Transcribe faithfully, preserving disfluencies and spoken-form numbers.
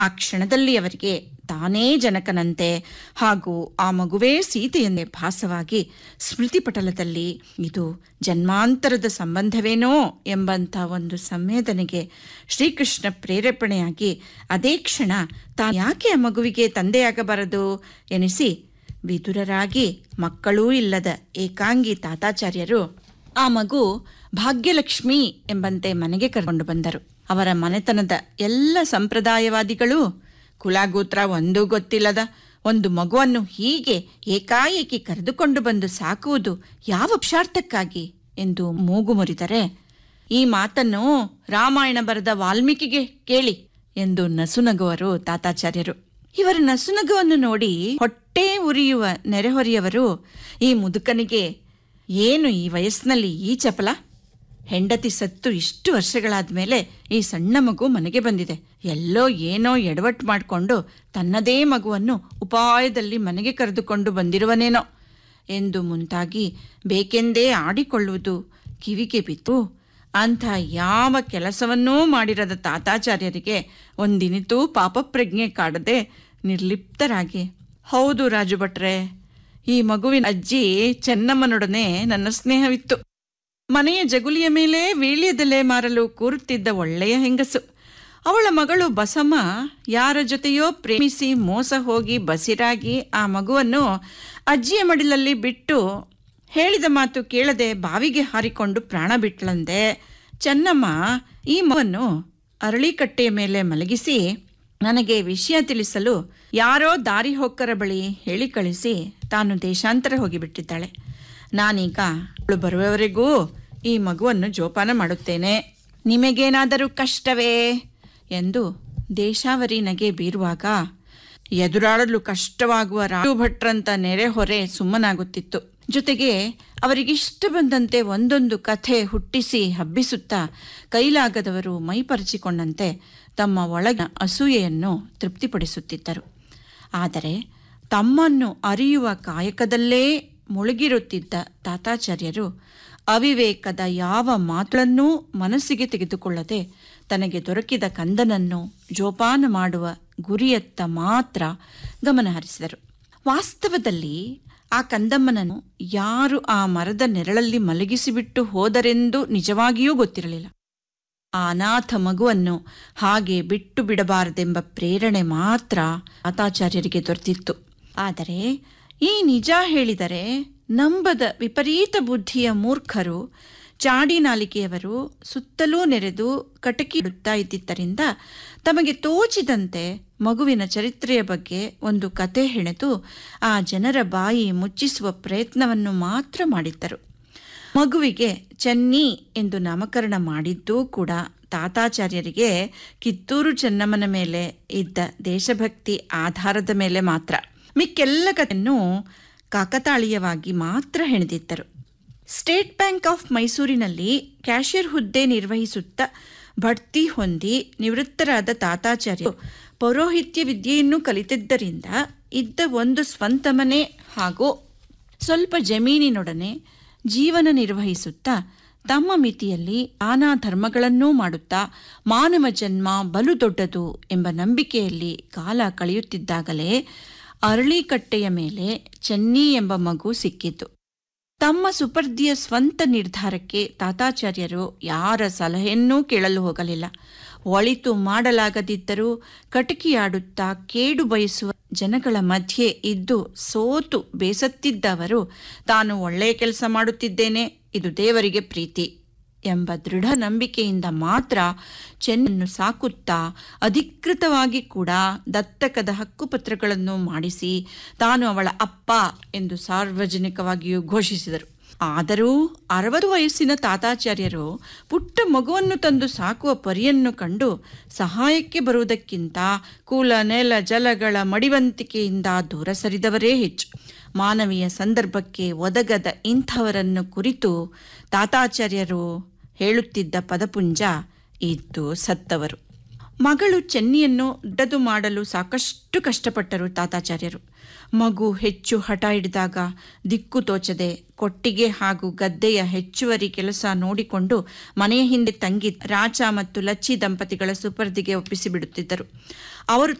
ಆ ಕ್ಷಣದಲ್ಲಿ ಅವರಿಗೆ ತಾನೇ ಜನಕನಂತೆ ಹಾಗೂ ಆ ಮಗುವೇ ಸೀತೆಯನ್ನೇ ಭಾಸವಾಗಿ ಸ್ಮೃತಿಪಟಲದಲ್ಲಿ ಇದು ಜನ್ಮಾಂತರದ ಸಂಬಂಧವೇನೋ ಎಂಬಂಥ ಒಂದು ಸಂವೇದನೆಗೆ ಶ್ರೀಕೃಷ್ಣ ಪ್ರೇರೇಪಣೆಯಾಗಿ ಅದೇ ಕ್ಷಣ ತಾನು ಯಾಕೆ ಆ ಮಗುವಿಗೆ ತಂದೆಯಾಗಬಾರದು ಎನಿಸಿ ವಿದುರರಾಗಿ ಮಕ್ಕಳೂ ಇಲ್ಲದ ಏಕಾಂಗಿ ತಾತಾಚಾರ್ಯರು ಆ ಮಗು ಭಾಗ್ಯಲಕ್ಷ್ಮಿ ಎಂಬಂತೆ ಮನೆಗೆ ಕರೆಕೊಂಡು ಬಂದರು. ಅವರ ಮನೆತನದ ಎಲ್ಲ ಸಂಪ್ರದಾಯವಾದಿಗಳು ಕುಲಗೋತ್ರ ಒಂದೂ ಗೊತ್ತಿಲ್ಲದ ಒಂದು ಮಗುವನ್ನು ಹೀಗೆ ಏಕಾಏಕಿ ಕರೆದುಕೊಂಡು ಬಂದು ಸಾಕುವುದು ಯಾವ ಪುರುಷಾರ್ಥಕ್ಕಾಗಿ ಎಂದು ಮೂಗು ಮುರಿದರೆ, ಈ ಮಾತನ್ನು ರಾಮಾಯಣ ಬರೆದ ವಾಲ್ಮೀಕಿಗೆ ಕೇಳಿ ಎಂದು ನಸುನಗುವರು ತಾತಾಚಾರ್ಯರು. ಇವರ ನಸುನಗುವನ್ನು ನೋಡಿ ಹೊಟ್ಟೆ ಉರಿಯುವ ನೆರೆಹೊರೆಯವರು, ಈ ಮುದುಕನಿಗೆ ಏನು ಈ ವಯಸ್ಸಿನಲ್ಲಿ ಈ ಚಪಲ? ಹೆಂಡತಿ ಸತ್ತು ಇಷ್ಟು ವರ್ಷಗಳಾದ ಮೇಲೆ ಈ ಸಣ್ಣ ಮಗು ಮನೆಗೆ ಬಂದಿದೆ, ಎಲ್ಲೋ ಏನೋ ಎಡವಟ್ಟು ಮಾಡಿಕೊಂಡು ತನ್ನದೇ ಮಗುವನ್ನು ಉಪಾಯದಲ್ಲಿ ಮನೆಗೆ ಕರೆದುಕೊಂಡು ಬಂದಿರುವನೇನೋ ಎಂದು ಮುಂತಾಗಿ ಬೇಕೆಂದೇ ಆಡಿಕೊಳ್ಳುವುದು ಕಿವಿಗೆ ಬಿತ್ತು. ಅಂಥ ಯಾವ ಕೆಲಸವನ್ನೂ ಮಾಡಿರದ ತಾತಾಚಾರ್ಯರಿಗೆ ಒಂದಿನಿತೂ ಪಾಪಪ್ರಜ್ಞೆ ಕಾಡದೆ ನಿರ್ಲಿಪ್ತರಾಗಿ, ಹೌದು ರಾಜು ಭಟ್ರೆ, ಈ ಮಗುವಿನ ಅಜ್ಜಿ ಚೆನ್ನಮ್ಮನೊಡನೆ ನನ್ನ ಸ್ನೇಹವಿತ್ತು. ಮನೆಯ ಜಗುಲಿಯ ಮೇಲೆ ವೀಳ್ಯದೆಲೆ ಮಾರಲು ಕೂರುತ್ತಿದ್ದ ಒಳ್ಳೆಯ ಹೆಂಗಸು. ಅವಳ ಮಗಳು ಬಸಮ್ಮ ಯಾರ ಜೊತೆಯೋ ಪ್ರೇಮಿಸಿ ಮೋಸ ಹೋಗಿ ಬಸಿರಾಗಿ ಆ ಮಗುವನ್ನು ಅಜ್ಜಿಯ ಮಡಿಲಲ್ಲಿ ಬಿಟ್ಟು ಹೇಳಿದ ಮಾತು ಕೇಳದೆ ಬಾವಿಗೆ ಹಾರಿಕೊಂಡು ಪ್ರಾಣ ಬಿಟ್ಲಂದೆ. ಚೆನ್ನಮ್ಮ ಈ ಮಗುವನ್ನು ಅರಳಿಕಟ್ಟೆಯ ಮೇಲೆ ಮಲಗಿಸಿ ನನಗೆ ವಿಷಯ ತಿಳಿಸಲು ಯಾರೋ ದಾರಿ ಹೋಕ್ಕರ ಬಳಿ ಹೇಳಿ ಕಳಿಸಿ ತಾನು ದೇಶಾಂತರ ಹೋಗಿಬಿಟ್ಟಿದ್ದಾಳೆ. ನಾನೀಗ ಅವಳು ಬರುವವರೆಗೂ ಈ ಮಗುವನ್ನು ಜೋಪಾನ ಮಾಡುತ್ತೇನೆ, ನಿಮಗೇನಾದರೂ ಕಷ್ಟವೇ ಎಂದು ದೇಶಾವರಿ ನಗೆ ಬೀರುವಾಗ ಎದುರಾಡಲು ಕಷ್ಟವಾಗುವ ರಾಜು ಭಟ್ರಂತ ನೆರೆಹೊರೆ ಸುಮ್ಮನಾಗುತ್ತಿತ್ತು. ಜೊತೆಗೆ ಅವರಿಗಿಷ್ಟ ಬಂದಂತೆ ಒಂದೊಂದು ಕಥೆ ಹುಟ್ಟಿಸಿ ಹಬ್ಬಿಸುತ್ತಾ ಕೈಲಾಗದವರು ಮೈಪರಿಚಿಕೊಂಡಂತೆ ತಮ್ಮ ಒಳಗಿನ ಅಸೂಯೆಯನ್ನು ತೃಪ್ತಿಪಡಿಸುತ್ತಿದ್ದರು. ಆದರೆ ತಮ್ಮನ್ನು ಅರಿಯುವ ಕಾಯಕದಲ್ಲೇ ಮುಳುಗಿರುತ್ತಿದ್ದ ತಾತಾಚಾರ್ಯರು ಅವಿವೇಕದ ಯಾವ ಮಾತುಗಳನ್ನೂ ಮನಸ್ಸಿಗೆ ತೆಗೆದುಕೊಳ್ಳದೆ ತನಗೆ ದೊರಕಿದ ಕಂದನನ್ನು ಜೋಪಾನ ಮಾಡುವ ಗುರಿಯತ್ತ ಮಾತ್ರ ಗಮನಹರಿಸಿದರು. ವಾಸ್ತವದಲ್ಲಿ ಆ ಕಂದಮ್ಮನನ್ನು ಯಾರು ಆ ಮರದ ನೆರಳಲ್ಲಿ ಮಲಗಿಸಿಬಿಟ್ಟು ಹೋದರೆಂದು ನಿಜವಾಗಿಯೂ ಗೊತ್ತಿರಲಿಲ್ಲ. ಆ ಅನಾಥ ಮಗುವನ್ನು ಹಾಗೆ ಬಿಟ್ಟು ಬಿಡಬಾರದೆಂಬ ಪ್ರೇರಣೆ ಮಾತ್ರ ತಾತಾಚಾರ್ಯರಿಗೆ ದೊರೆತಿತ್ತು. ಆದರೆ ಈ ನಿಜ ಹೇಳಿದರೆ ನಂಬದ ವಿಪರೀತ ಬುದ್ಧಿಯ ಮೂರ್ಖರು, ಚಾಡಿನಾಲಿಕೆಯವರು ಸುತ್ತಲೂ ನೆರೆದು ಕಟಕಿ ಇಡುತ್ತಾ ಇದ್ದಿದ್ದರಿಂದ ತಮಗೆ ತೋಚಿದಂತೆ ಮಗುವಿನ ಚರಿತ್ರೆಯ ಬಗ್ಗೆ ಒಂದು ಕತೆ ಹೆಣೆದು ಆ ಜನರ ಬಾಯಿ ಮುಚ್ಚಿಸುವ ಪ್ರಯತ್ನವನ್ನು ಮಾತ್ರ ಮಾಡಿದ್ದರು. ಮಗುವಿಗೆ ಚೆನ್ನಿ ಎಂದು ನಾಮಕರಣ ಮಾಡಿದ್ದೂ ಕೂಡ ತಾತಾಚಾರ್ಯರಿಗೆ ಕಿತ್ತೂರು ಚೆನ್ನಮ್ಮನ ಮೇಲೆ ಇದ್ದ ದೇಶಭಕ್ತಿ ಆಧಾರದ ಮೇಲೆ ಮಾತ್ರ. ಮಿಕ್ಕೆಲ್ಲ ಕಥೆಯನ್ನು ಕಾಕತಾಳೀಯವಾಗಿ ಮಾತ್ರ ಹೆಣೆದಿದ್ದರು. ಸ್ಟೇಟ್ ಬ್ಯಾಂಕ್ ಆಫ್ ಮೈಸೂರಿನಲ್ಲಿ ಕ್ಯಾಷಿಯರ್ ಹುದ್ದೆ ನಿರ್ವಹಿಸುತ್ತಾ ಬಡ್ತಿ ಹೊಂದಿ ನಿವೃತ್ತರಾದ ತಾತಾಚಾರ್ಯರು ಪೌರೋಹಿತ್ಯ ವಿದ್ಯೆಯನ್ನು ಕಲಿತಿದ್ದರಿಂದ ಇದ್ದ ಒಂದು ಸ್ವಂತ ಮನೆ ಹಾಗೂ ಸ್ವಲ್ಪ ಜಮೀನಿನೊಡನೆ ಜೀವನ ನಿರ್ವಹಿಸುತ್ತಾ ತಮ್ಮ ಮಿತಿಯಲ್ಲಿ ನಾನಾ ಧರ್ಮಗಳನ್ನೂ ಮಾಡುತ್ತಾ ಮಾನವ ಜನ್ಮ ಬಲು ದೊಡ್ಡದು ಎಂಬ ನಂಬಿಕೆಯಲ್ಲಿ ಕಾಲ ಕಳೆಯುತ್ತಿದ್ದಾಗಲೇ ಅರಳಿಕಟ್ಟೆಯ ಮೇಲೆ ಚೆನ್ನಿ ಎಂಬ ಮಗು ಸಿಕ್ಕಿತು. ತಮ್ಮ ಸುಪರ್ದಿಯ ಸ್ವಂತ ನಿರ್ಧಾರಕ್ಕೆ ತಾತಾಚಾರ್ಯರು ಯಾರ ಸಲಹೆಯನ್ನೂ ಕೇಳಲು ಹೋಗಲಿಲ್ಲ. ಒಳಿತು ಮಾಡಲಾಗದಿದ್ದರೂ ಕಟಕಿಯಾಡುತ್ತಾ ಕೇಡು ಬಯಸುವ ಜನಗಳ ಮಧ್ಯೆ ಇದ್ದು ಸೋತು ಬೇಸತ್ತಿದ್ದ ಅವರು, ತಾನು ಒಳ್ಳೆಯ ಕೆಲಸ ಮಾಡುತ್ತಿದ್ದೇನೆ, ಇದು ದೇವರಿಗೆ ಪ್ರೀತಿ ಎಂಬ ದೃಢ ನಂಬಿಕೆಯಿಂದ ಮಾತ್ರ ಚೆನ್ನನ್ನು ಸಾಕುತ್ತಾ ಅಧಿಕೃತವಾಗಿ ಕೂಡ ದತ್ತಕದ ಹಕ್ಕುಪತ್ರಗಳನ್ನು ಮಾಡಿಸಿ ತಾನು ಅವಳ ಅಪ್ಪ ಎಂದು ಸಾರ್ವಜನಿಕವಾಗಿಯೂ ಘೋಷಿಸಿದರು. ಆದರೂ ಅರವತ್ತು ವಯಸ್ಸಿನ ತಾತಾಚಾರ್ಯರು ಪುಟ್ಟ ಮಗುವನ್ನು ತಂದು ಸಾಕುವ ಪರಿಯನ್ನು ಕಂಡು ಸಹಾಯಕ್ಕೆ ಬರುವುದಕ್ಕಿಂತ ಕುಲ ನೆಲ ಜಲಗಳ ಮಡಿವಂತಿಕೆಯಿಂದ ದೂರ ಸರಿದವರೇ ಹೆಚ್ಚು. ಮಾನವೀಯ ಸಂದರ್ಭಕ್ಕೆ ಒದಗದ ಇಂಥವರನ್ನು ಕುರಿತು ತಾತಾಚಾರ್ಯರು ಹೇಳುತ್ತಿದ್ದ ಪದಪುಂಜ ಇದ್ದು ಸತ್ತವರು. ಮಗಳು ಚೆನ್ನಿಯನ್ನು ದೊಡ್ಡದು ಮಾಡಲು ಸಾಕಷ್ಟು ಕಷ್ಟಪಟ್ಟರು ತಾತಾಚಾರ್ಯರು. ಮಗು ಹೆಚ್ಚು ಹಠ ಹಿಡಿದಾಗ ದಿಕ್ಕು ತೋಚದೆ ಕೊಟ್ಟಿಗೆ ಹಾಗೂ ಗದ್ದೆಯ ಹೆಚ್ಚುವರಿ ಕೆಲಸ ನೋಡಿಕೊಂಡು ಮನೆಯ ಹಿಂದೆ ತಂಗಿ ರಾಚ ಮತ್ತು ಲಚ್ಚಿ ದಂಪತಿಗಳ ಸುಪರ್ದಿಗೆ ಒಪ್ಪಿಸಿಬಿಡುತ್ತಿದ್ದರು. ಅವರು